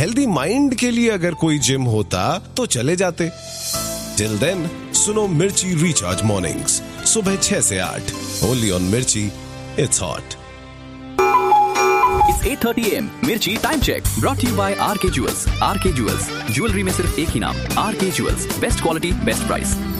Healthy mind के लिए अगर कोई जिम होता तो चले जाते। टिल देन सुनो मिर्ची रिचार्ज मॉर्निंग्स सुबह 6 से 8 ओनली ऑन मिर्ची, इट्स हॉट। It's 8:30 AM मिर्ची time check brought to you by RK Jewels। RK Jewels jewellery में सिर्फ एक ही नाम, RK Jewels, best quality best price.